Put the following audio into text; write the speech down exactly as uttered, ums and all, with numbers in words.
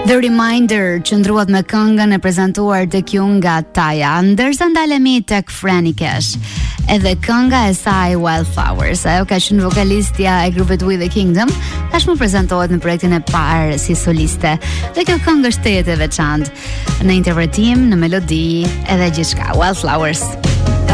The Reminder qëndruat me këngën e prezantuar të Q nga Taja, ndërsa ndalemi tek Franny Cash. Edhe kënga e saj Wildflowers, ajo ka qenë vokalistja e grupit We The Kingdom, tashmë prezantohet në projektin e parë si soliste. Dhe kjo këngë është tetë e veçantë në interpretim, në melodi edhe gjithçka. Wildflowers.